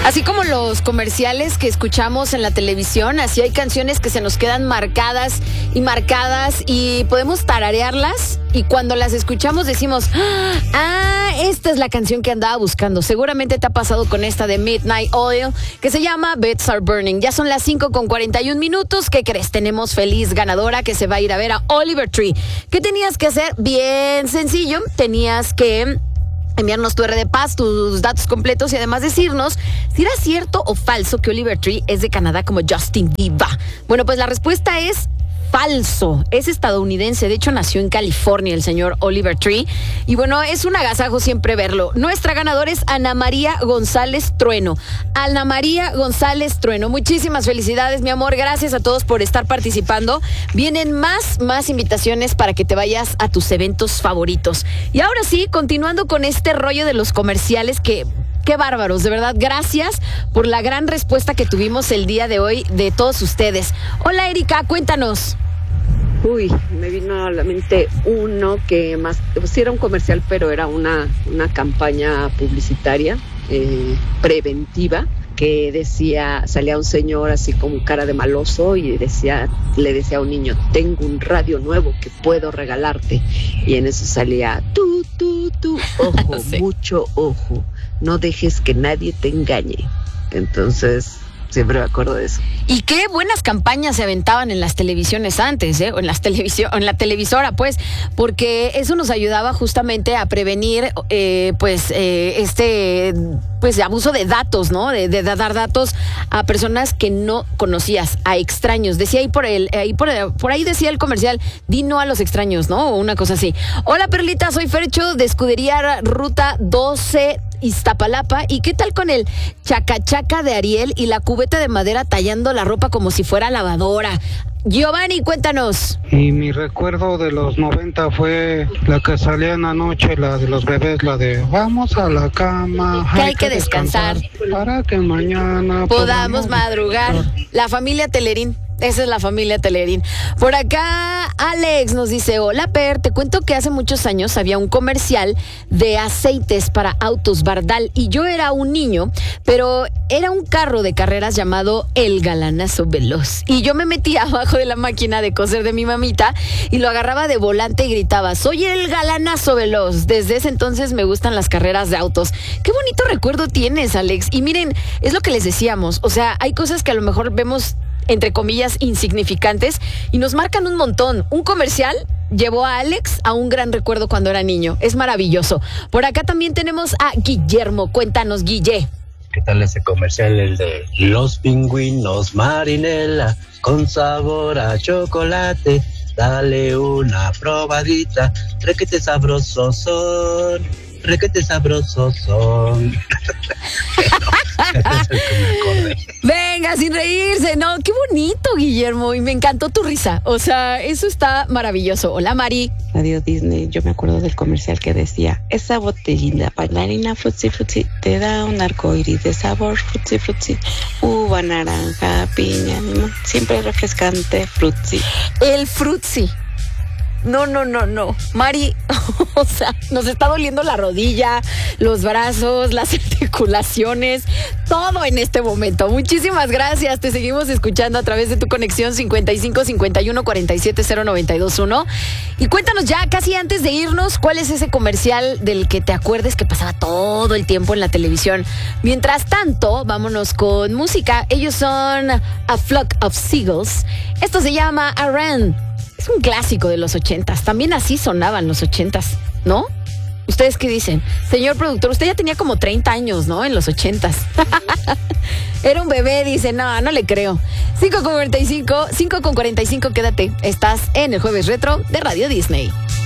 Así como los comerciales que escuchamos en la televisión, así hay canciones que se nos quedan marcadas y podemos tararearlas y cuando las escuchamos decimos, esta es la canción que andaba buscando. Seguramente te ha pasado con esta de Midnight Oil que se llama Beds Are Burning. Ya son las 5:41. ¿Qué crees? Tenemos feliz ganadora que se va a ir a ver a Oliver Tree. ¿Qué tenías que hacer? Bien sencillo. Tenías que enviarnos tu RD Paz, tus datos completos y además decirnos si era cierto o falso que Oliver Tree es de Canadá como Justin Bieber. Bueno, pues la respuesta es falso. Es estadounidense, de hecho nació en California el señor Oliver Tree. Y bueno, es un agasajo siempre verlo. Nuestra ganadora es Ana María González Trueno. Ana María González Trueno, muchísimas felicidades, mi amor. Gracias a todos por estar participando. Vienen más invitaciones para que te vayas a tus eventos favoritos. Y ahora sí, continuando con este rollo de los comerciales que... ¡Qué bárbaros! De verdad, gracias por la gran respuesta que tuvimos el día de hoy de todos ustedes. Hola, Erika, cuéntanos. Uy, me vino a la mente uno que más, pues era un comercial, pero era una campaña publicitaria preventiva que decía, salía un señor así con cara de maloso y le decía a un niño, tengo un radio nuevo que puedo regalarte. Y en eso salía, tú, ojo, sí. Mucho ojo, no dejes que nadie te engañe. Entonces... siempre me acuerdo de eso. Y qué buenas campañas se aventaban en las televisiones antes, o en la televisora, pues, porque eso nos ayudaba justamente a prevenir, abuso de datos, ¿no? De dar datos a personas que no conocías, a extraños. Decía por ahí decía el comercial, di no a los extraños, ¿no? O una cosa así. Hola, Perlita, soy Fercho de Escudería Ruta 12 Iztapalapa. ¿Y qué tal con el chacachaca de Ariel y la cubeta de madera tallando la ropa como si fuera lavadora? Giovanni, cuéntanos. Y mi recuerdo de los 90 fue la que salía en la noche, la de los bebés, la de vamos a la cama. Que hay que descansar para que mañana podamos madrugar. La familia Telerín. Esa es la familia Telerín. Por acá, Alex nos dice, hola, Per, te cuento que hace muchos años había un comercial de aceites para autos Bardal y yo era un niño, pero era un carro de carreras llamado El Galanazo Veloz. Y yo me metía abajo de la máquina de coser de mi mamita y lo agarraba de volante y gritaba, soy el Galanazo Veloz. Desde ese entonces me gustan las carreras de autos. Qué bonito recuerdo tienes, Alex. Y miren, es lo que les decíamos, o sea, hay cosas que a lo mejor vemos entre comillas, insignificantes y nos marcan un montón. Un comercial llevó a Alex a un gran recuerdo cuando era niño. Es maravilloso. Por acá también tenemos a Guillermo. Cuéntanos, Guille. ¿Qué tal ese comercial? El de los pingüinos Marinela con sabor a chocolate. Dale una probadita. Requete sabrosos son. Requete sabrosos son. Venga, sin reírse, ¿no? Qué bonito, Guillermo, y me encantó tu risa. O sea, eso está maravilloso. Hola, Mari. Radio Disney, yo me acuerdo del comercial que decía, esa botellina bailarina frutzi frutzi te da un arcoíris de sabor frutzi frutzi, uva, naranja, piña, limón, siempre refrescante frutzi. El frutzi. No. Mari, o sea, nos está doliendo la rodilla, los brazos, las articulaciones, todo en este momento. Muchísimas gracias. Te seguimos escuchando a través de tu conexión 55 51 47 0921. Y cuéntanos ya, casi antes de irnos, ¿cuál es ese comercial del que te acuerdes que pasaba todo el tiempo en la televisión? Mientras tanto, vámonos con música. Ellos son A Flock of Seagulls. Esto se llama Aran. Es un clásico de los 80s. También así sonaban los 80s, ¿no? ¿Ustedes qué dicen? Señor productor, usted ya tenía como 30 años, ¿no? En los 80s. Era un bebé, dice. No le creo. 5:45, quédate. Estás en el Jueves Retro de Radio Disney.